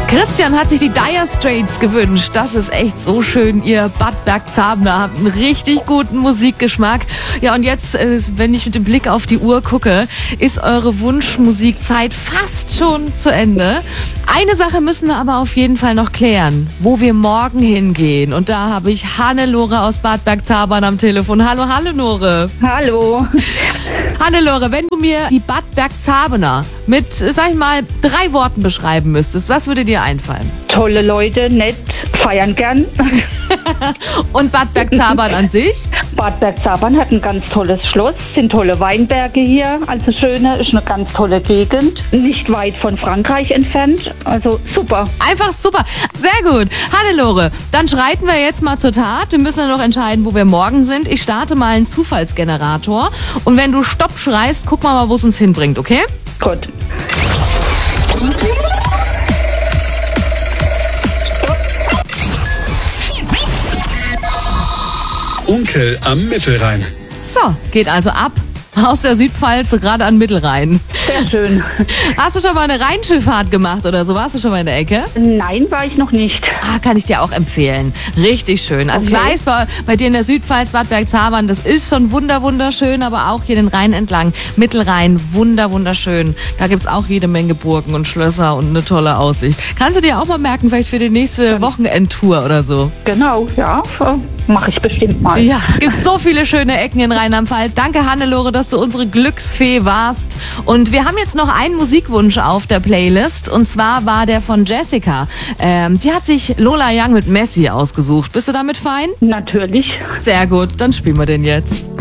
Christian hat sich die Dire Straits gewünscht. Das ist echt so schön. Ihr Bad Bergzabner habt einen richtig guten Musikgeschmack. Ja, und jetzt, wenn ich mit dem Blick auf die Uhr gucke, ist eure Wunschmusikzeit fast schon zu Ende. Eine Sache müssen wir aber auf jeden Fall noch klären, wo wir morgen hingehen. Und da habe ich Hannelore aus Bad Bergzabern am Telefon. Hallo, Hannelore. Hallo. Hannelore, wenn du mir die Bad Bergzaberner mit, sag ich mal, 3 Worten beschreiben müsstest, was würde dir einfallen? Tolle Leute, nett, feiern gern. Und Bad Bergzabern an sich? Bad Bergzabern hat ein ganz tolles Schloss, sind tolle Weinberge hier, also schöne, ist eine ganz tolle Gegend, nicht weit von Frankreich entfernt, also super. Einfach super, sehr gut. Hannelore, dann schreiten wir jetzt mal zur Tat. Wir müssen ja noch entscheiden, wo wir morgen sind. Ich starte mal einen Zufallsgenerator und wenn du Stopp schreist, guck mal, wo es uns hinbringt, okay? Gut. Unkel am Mittelrhein. So, geht also ab aus der Südpfalz gerade an Mittelrhein. Sehr schön. Hast du schon mal eine Rheinschifffahrt gemacht oder so? Warst du schon mal in der Ecke? Nein, war ich noch nicht. Kann ich dir auch empfehlen. Richtig schön. Also Okay. ich weiß, bei dir in der Südpfalz, Bad Bergzabern, das ist schon wunderschön, aber auch hier den Rhein entlang, Mittelrhein, wunderschön. Da gibt's auch jede Menge Burgen und Schlösser und eine tolle Aussicht. Kannst du dir auch mal merken, vielleicht für die nächste Wochenendtour oder so? Genau, ja, mache ich bestimmt mal. Ja, es gibt so viele schöne Ecken in Rheinland-Pfalz. Danke, Hannelore, dass du unsere Glücksfee warst. Und wir haben jetzt noch einen Musikwunsch auf der Playlist. Und zwar war der von Jessica. Die hat sich Lola Young mit Messi ausgesucht. Bist du damit fein? Natürlich. Sehr gut, dann spielen wir den jetzt.